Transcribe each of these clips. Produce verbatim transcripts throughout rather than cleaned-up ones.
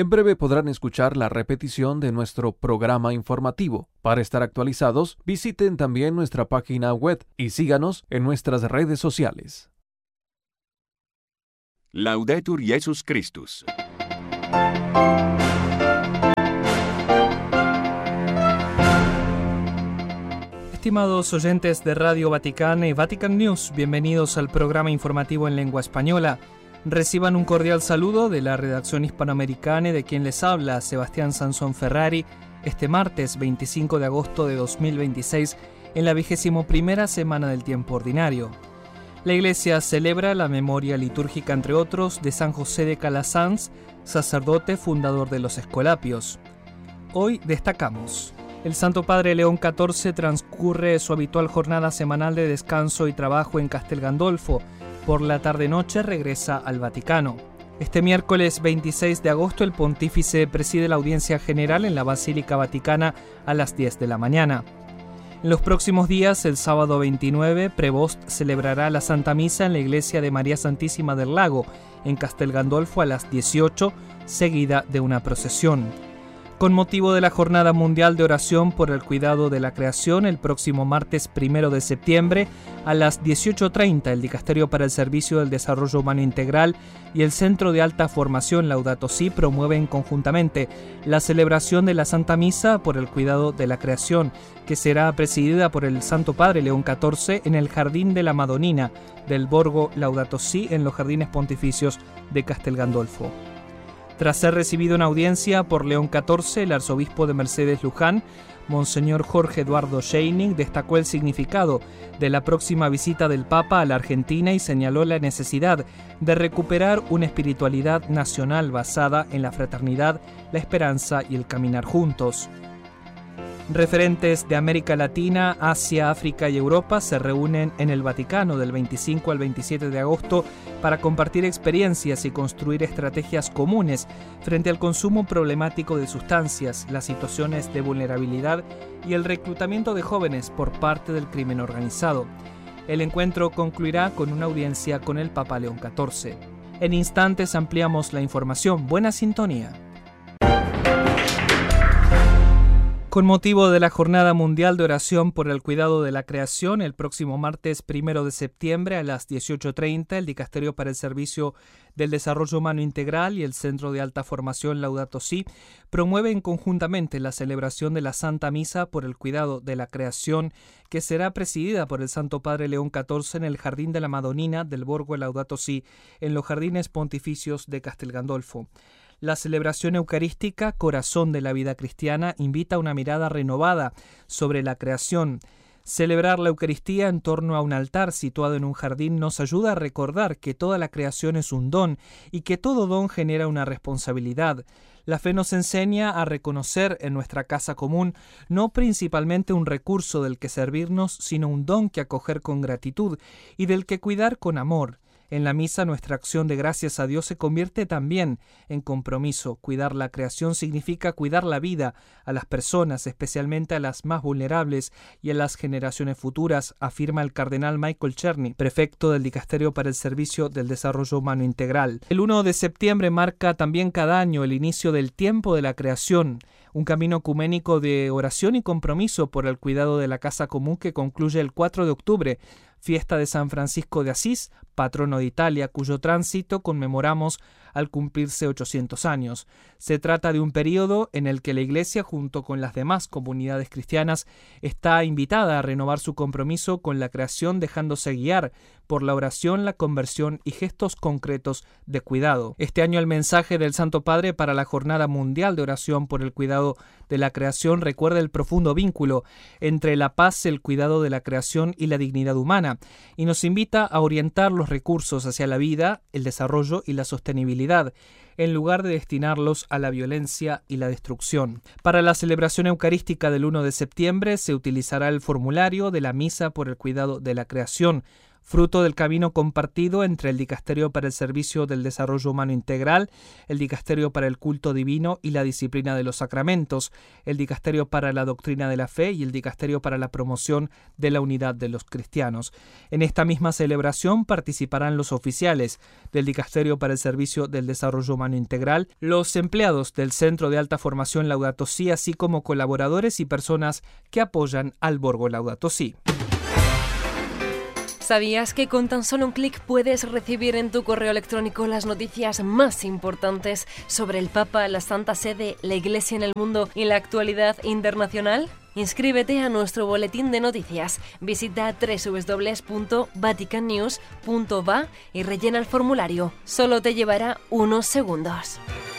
En breve podrán escuchar la repetición de nuestro programa informativo. Para estar actualizados, visiten también nuestra página web y síganos en nuestras redes sociales. Laudetur Jesus Christus. Estimados oyentes de Radio Vaticana y Vatican News, bienvenidos al programa informativo en lengua española. Reciban un cordial saludo de la redacción hispanoamericana y de quien les habla, Sebastián Sansón Ferrari, este martes veinticinco de agosto de dos mil veintiséis, en la vigésimo primera semana del tiempo ordinario. La Iglesia celebra la memoria litúrgica, entre otros, de San José de Calasanz, sacerdote fundador de los Escolapios. Hoy destacamos: el Santo Padre León catorce transcurre su habitual jornada semanal de descanso y trabajo en Castel Gandolfo. Por la tarde-noche regresa al Vaticano. Este miércoles veintiséis de agosto el pontífice preside la audiencia general en la Basílica Vaticana a las diez de la mañana. En los próximos días, el sábado veintinueve, Prevost celebrará la Santa Misa en la Iglesia de María Santísima del Lago, en Castel Gandolfo a las dieciocho, seguida de una procesión. Con motivo de la Jornada Mundial de Oración por el Cuidado de la Creación, el próximo martes primero de septiembre, a las dieciocho treinta, el Dicasterio para el Servicio del Desarrollo Humano Integral y el Centro de Alta Formación Laudato Si promueven conjuntamente la celebración de la Santa Misa por el Cuidado de la Creación, que será presidida por el Santo Padre León catorce en el Jardín de la Madonina del Borgo Laudato Si en los Jardines Pontificios de Castel Gandolfo. Tras ser recibido en audiencia por León catorce, el arzobispo de Mercedes Luján, Monseñor Jorge Eduardo Scheining, destacó el significado de la próxima visita del Papa a la Argentina y señaló la necesidad de recuperar una espiritualidad nacional basada en la fraternidad, la esperanza y el caminar juntos. Referentes de América Latina, Asia, África y Europa se reúnen en el Vaticano del veinticinco al veintisiete de agosto para compartir experiencias y construir estrategias comunes frente al consumo problemático de sustancias, las situaciones de vulnerabilidad y el reclutamiento de jóvenes por parte del crimen organizado. El encuentro concluirá con una audiencia con el Papa León catorce. En instantes ampliamos la información. Buena sintonía. Con motivo de la Jornada Mundial de Oración por el Cuidado de la Creación, el próximo martes primero de septiembre a las dieciocho treinta, el Dicasterio para el Servicio del Desarrollo Humano Integral y el Centro de Alta Formación Laudato Si promueven conjuntamente la celebración de la Santa Misa por el Cuidado de la Creación, que será presidida por el Santo Padre León catorce en el Jardín de la Madonina del Borgo Laudato Si en los Jardines Pontificios de Castel Gandolfo. La celebración eucarística, corazón de la vida cristiana, invita a una mirada renovada sobre la creación. Celebrar la Eucaristía en torno a un altar situado en un jardín nos ayuda a recordar que toda la creación es un don y que todo don genera una responsabilidad. La fe nos enseña a reconocer en nuestra casa común no principalmente un recurso del que servirnos, sino un don que acoger con gratitud y del que cuidar con amor. En la misa nuestra acción de gracias a Dios se convierte también en compromiso. Cuidar la creación significa cuidar la vida a las personas, especialmente a las más vulnerables y a las generaciones futuras, afirma el cardenal Michael Cherny, prefecto del Dicasterio para el Servicio del Desarrollo Humano Integral. El primero de septiembre marca también cada año el inicio del tiempo de la creación, un camino ecuménico de oración y compromiso por el cuidado de la casa común que concluye el cuatro de octubre, fiesta de San Francisco de Asís, patrono de Italia, cuyo tránsito conmemoramos al cumplirse ochocientos años. Se trata de un período en el que la Iglesia, junto con las demás comunidades cristianas, está invitada a renovar su compromiso con la creación, dejándose guiar por la oración, la conversión y gestos concretos de cuidado. Este año el mensaje del Santo Padre para la Jornada Mundial de Oración por el Cuidado de la Creación recuerda el profundo vínculo entre la paz, el cuidado de la creación y la dignidad humana, y nos invita a orientar los recursos hacia la vida, el desarrollo y la sostenibilidad, en lugar de destinarlos a la violencia y la destrucción. Para la celebración eucarística del primero de septiembre se utilizará el formulario de la Misa por el Cuidado de la Creación, fruto del camino compartido entre el Dicasterio para el Servicio del Desarrollo Humano Integral, el Dicasterio para el Culto Divino y la Disciplina de los Sacramentos, el Dicasterio para la Doctrina de la Fe y el Dicasterio para la Promoción de la Unidad de los Cristianos. En esta misma celebración participarán los oficiales del Dicasterio para el Servicio del Desarrollo Humano Integral, los empleados del Centro de Alta Formación Laudato Si, así como colaboradores y personas que apoyan al Borgo Laudato Si. ¿Sabías que con tan solo un clic puedes recibir en tu correo electrónico las noticias más importantes sobre el Papa, la Santa Sede, la Iglesia en el mundo y la actualidad internacional? Inscríbete a nuestro boletín de noticias. Visita doble u doble u doble u punto vatican news punto va y rellena el formulario. Solo te llevará unos segundos.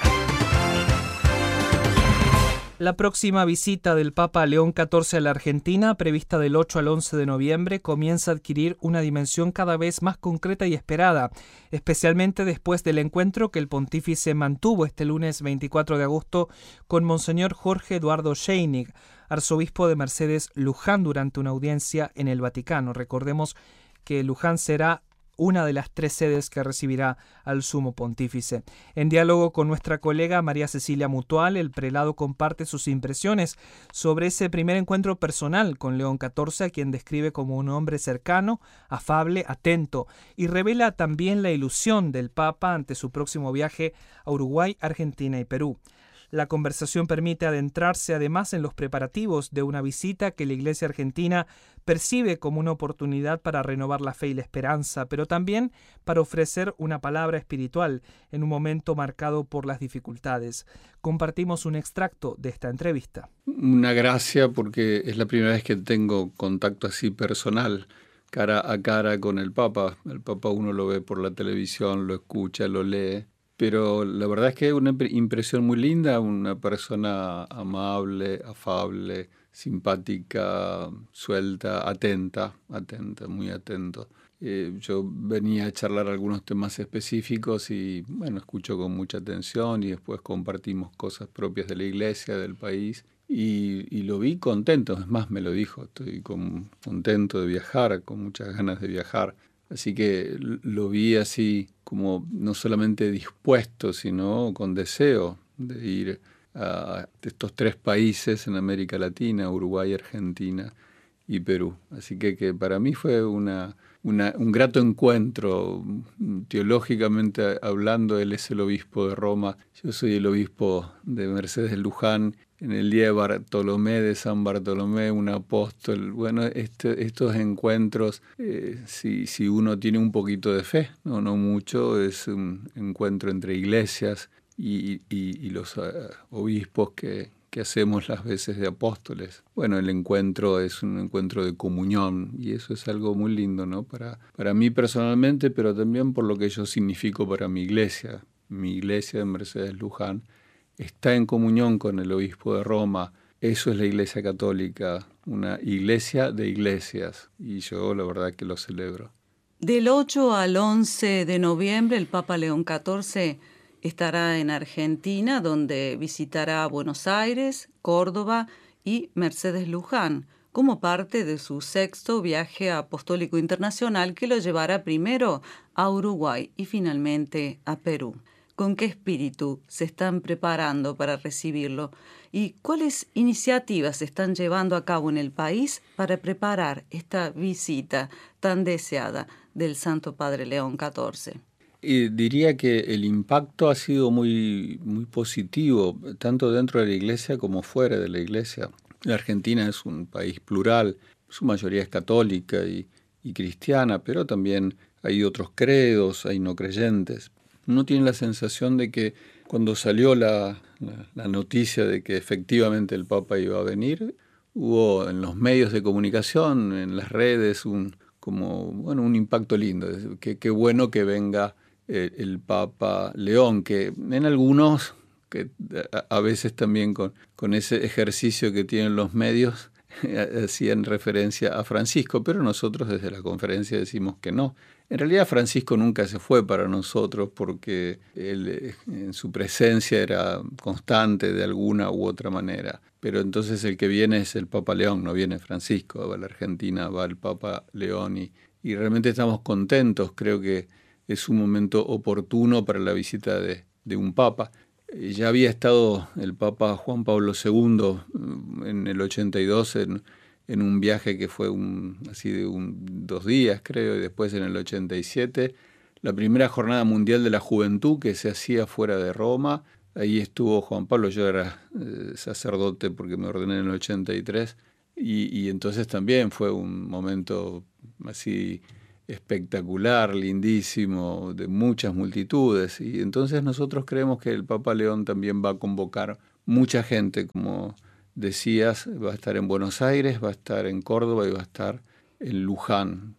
La próxima visita del Papa León catorce a la Argentina, prevista del ocho al once de noviembre, comienza a adquirir una dimensión cada vez más concreta y esperada, especialmente después del encuentro que el pontífice mantuvo este lunes veinticuatro de agosto con Monseñor Jorge Eduardo Scheinig, arzobispo de Mercedes Luján, durante una audiencia en el Vaticano. Recordemos que Luján será una de las tres sedes que recibirá al sumo pontífice. En diálogo con nuestra colega María Cecilia Mutual, el prelado comparte sus impresiones sobre ese primer encuentro personal con León catorce, a quien describe como un hombre cercano, afable, atento, y revela también la ilusión del Papa ante su próximo viaje a Uruguay, Argentina y Perú. La conversación permite adentrarse además en los preparativos de una visita que la Iglesia argentina percibe como una oportunidad para renovar la fe y la esperanza, pero también para ofrecer una palabra espiritual en un momento marcado por las dificultades. Compartimos un extracto de esta entrevista. Una gracia, porque es la primera vez que tengo contacto así personal, cara a cara con el Papa. El Papa uno lo ve por la televisión, lo escucha, lo lee. Pero la verdad es que es una impresión muy linda, una persona amable, afable, simpática, suelta, atenta, atenta, muy atento. Eh, yo venía a charlar algunos temas específicos y, bueno, escucho con mucha atención y después compartimos cosas propias de la iglesia, del país. Y, y lo vi contento, es más, me lo dijo, estoy con, contento de viajar, con muchas ganas de viajar. Así que lo vi así como no solamente dispuesto, sino con deseo de ir a estos tres países en América Latina, Uruguay, Argentina y Perú. Así que, que para mí fue una, una, un grato encuentro. Teológicamente hablando, él es el obispo de Roma, yo soy el obispo de Mercedes Luján. En el día de Bartolomé, de San Bartolomé, un apóstol. Bueno, este, estos encuentros, eh, si, si uno tiene un poquito de fe, no, no mucho, es un encuentro entre iglesias y, y, y los uh, obispos que, que hacemos las veces de apóstoles. Bueno, el encuentro es un encuentro de comunión y eso es algo muy lindo, ¿no? Para, para mí personalmente, pero también por lo que yo significo para mi iglesia. Mi iglesia de Mercedes Luján está en comunión con el obispo de Roma. Eso es la Iglesia Católica, una iglesia de iglesias, y yo la verdad que lo celebro. Del ocho al once de noviembre, el Papa León catorce estará en Argentina, donde visitará Buenos Aires, Córdoba y Mercedes Luján, como parte de su sexto viaje apostólico internacional que lo llevará primero a Uruguay y finalmente a Perú. ¿Con qué espíritu se están preparando para recibirlo? ¿Y cuáles iniciativas se están llevando a cabo en el país para preparar esta visita tan deseada del Santo Padre León catorce? Y diría que el impacto ha sido muy, muy positivo, tanto dentro de la iglesia como fuera de la iglesia. La Argentina es un país plural, su mayoría es católica y, y cristiana, pero también hay otros credos, hay no creyentes. Uno tiene la sensación de que cuando salió la, la, la noticia de que efectivamente el Papa iba a venir, hubo en los medios de comunicación, en las redes, un, como, bueno, un impacto lindo. Qué, qué bueno que venga el, el Papa León, que en algunos, que a, a veces también con, con ese ejercicio que tienen los medios, hacían referencia a Francisco, pero nosotros desde la conferencia decimos que no. En realidad Francisco nunca se fue para nosotros porque él en su presencia era constante de alguna u otra manera. Pero entonces el que viene es el Papa León, no viene Francisco. Va a la Argentina, va el Papa León y, y realmente estamos contentos. Creo que es un momento oportuno para la visita de, de un papa. Ya había estado el Papa Juan Pablo segundo en el ochenta y dos en, en un viaje que fue un, así de un, dos días, creo, y después en el ochenta y siete, la primera Jornada Mundial de la Juventud que se hacía fuera de Roma. Ahí estuvo Juan Pablo, yo era eh, sacerdote porque me ordené en el ochenta y tres, y, y entonces también fue un momento así espectacular, lindísimo, de muchas multitudes, y entonces nosotros creemos que el Papa León también va a convocar mucha gente, como decías, va a estar en Buenos Aires, va a estar en Córdoba y va a estar en Luján.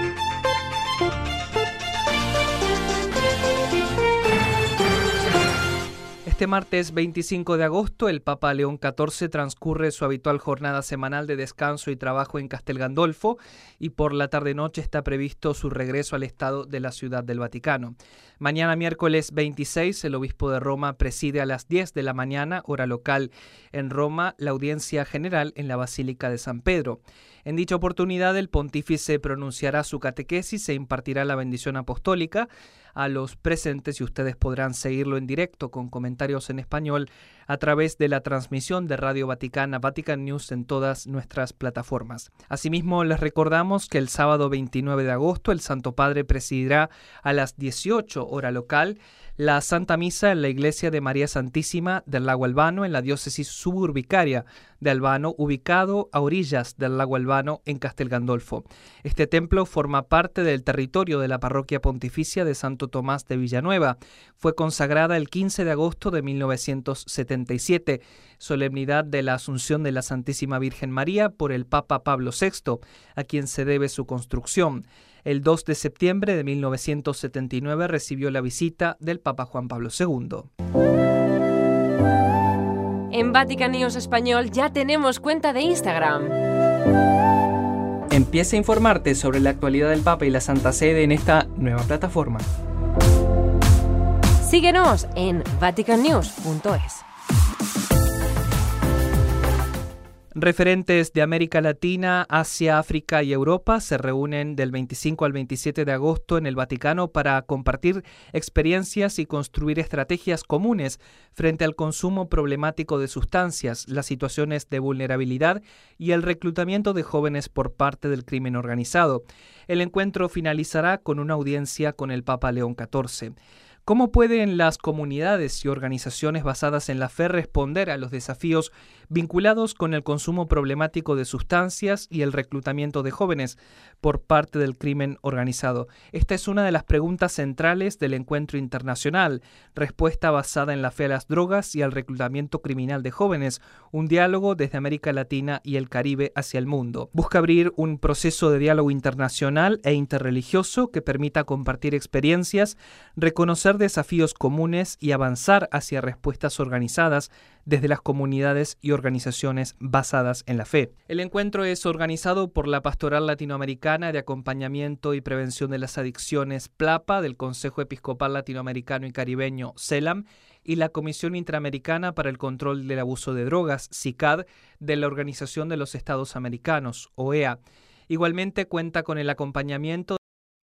Este martes veinticinco de agosto, el Papa León catorce transcurre su habitual jornada semanal de descanso y trabajo en Castel Gandolfo, y por la tarde-noche está previsto su regreso al Estado de la Ciudad del Vaticano. Mañana miércoles veintiséis, el obispo de Roma preside a las diez de la mañana, hora local, en Roma, la audiencia general en la Basílica de San Pedro. En dicha oportunidad, el pontífice pronunciará su catequesis e impartirá la bendición apostólica a los presentes, y ustedes podrán seguirlo en directo con comentarios en español a través de la transmisión de Radio Vaticana, Vatican News, en todas nuestras plataformas. Asimismo, les recordamos que el sábado veintinueve de agosto el Santo Padre presidirá a las dieciocho hora local la Santa Misa en la Iglesia de María Santísima del Lago Albano, en la diócesis suburbicaria de Albano, ubicado a orillas del Lago Albano en Castel Gandolfo. Este templo forma parte del territorio de la parroquia pontificia de Santo Tomás de Villanueva. Fue consagrada el quince de agosto de mil novecientos setenta y siete, solemnidad de la Asunción de la Santísima Virgen María, por el Papa Pablo sexto, a quien se debe su construcción. El dos de septiembre de mil novecientos setenta y nueve recibió la visita del Papa Juan Pablo segundo. En Vatican News Español ya tenemos cuenta de Instagram. Empieza a informarte sobre la actualidad del Papa y la Santa Sede en esta nueva plataforma. Síguenos en vatican news punto es. Referentes de América Latina, Asia, África y Europa se reúnen del veinticinco al veintisiete de agosto en el Vaticano para compartir experiencias y construir estrategias comunes frente al consumo problemático de sustancias, las situaciones de vulnerabilidad y el reclutamiento de jóvenes por parte del crimen organizado. El encuentro finalizará con una audiencia con el Papa León catorce. ¿Cómo pueden las comunidades y organizaciones basadas en la fe responder a los desafíos vinculados con el consumo problemático de sustancias y el reclutamiento de jóvenes por parte del crimen organizado? Esta es una de las preguntas centrales del encuentro internacional, respuesta basada en la fe a las drogas y al reclutamiento criminal de jóvenes, un diálogo desde América Latina y el Caribe hacia el mundo. Busca abrir un proceso de diálogo internacional e interreligioso que permita compartir experiencias, reconocer desafíos comunes y avanzar hacia respuestas organizadas desde las comunidades y organizaciones basadas en la fe. El encuentro es organizado por la Pastoral Latinoamericana de Acompañamiento y Prevención de las Adicciones, PLAPA, del Consejo Episcopal Latinoamericano y Caribeño, CELAM, y la Comisión Interamericana para el Control del Abuso de Drogas, CICAD, de la Organización de los Estados Americanos, O E A. Igualmente cuenta con el acompañamiento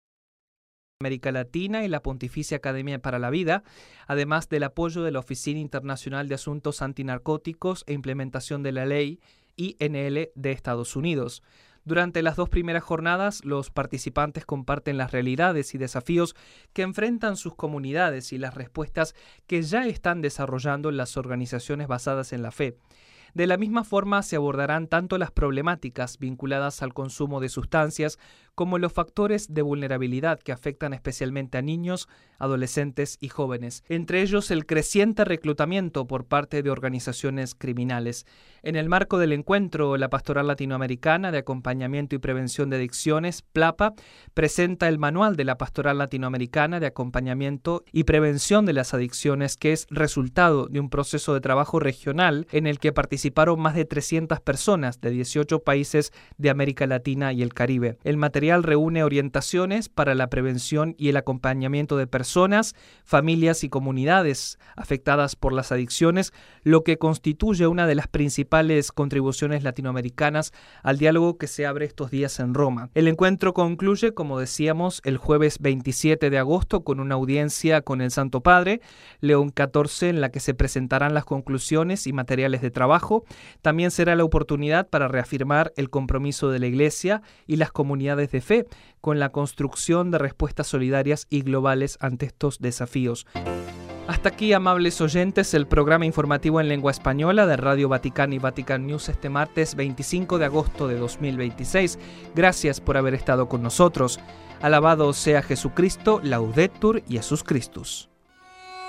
América Latina y la Pontificia Academia para la Vida, además del apoyo de la Oficina Internacional de Asuntos Antinarcóticos e Implementación de la Ley, I N L, de Estados Unidos. Durante las dos primeras jornadas, los participantes comparten las realidades y desafíos que enfrentan sus comunidades y las respuestas que ya están desarrollando las organizaciones basadas en la fe. De la misma forma, se abordarán tanto las problemáticas vinculadas al consumo de sustancias como los factores de vulnerabilidad que afectan especialmente a niños, adolescentes y jóvenes, entre ellos el creciente reclutamiento por parte de organizaciones criminales. En el marco del encuentro, la Pastoral Latinoamericana de Acompañamiento y Prevención de Adicciones, PLAPA, presenta el Manual de la Pastoral Latinoamericana de Acompañamiento y Prevención de las Adicciones, que es resultado de un proceso de trabajo regional en el que participaron más de trescientas personas de dieciocho países de América Latina y el Caribe. El material material reúne orientaciones para la prevención y el acompañamiento de personas, familias y comunidades afectadas por las adicciones, lo que constituye una de las principales contribuciones latinoamericanas al diálogo que se abre estos días en Roma. El encuentro concluye, como decíamos, el jueves veintisiete de agosto con una audiencia con el Santo Padre, León catorce, en la que se presentarán las conclusiones y materiales de trabajo. También será la oportunidad para reafirmar el compromiso de la Iglesia y las comunidades de fe con la construcción de respuestas solidarias y globales ante estos desafíos. Hasta aquí, amables oyentes, el programa informativo en lengua española de Radio Vaticana y Vatican News este martes veinticinco de agosto de dos mil veintiséis. Gracias por haber estado con nosotros. Alabado sea Jesucristo, Laudetur Jesus Christus.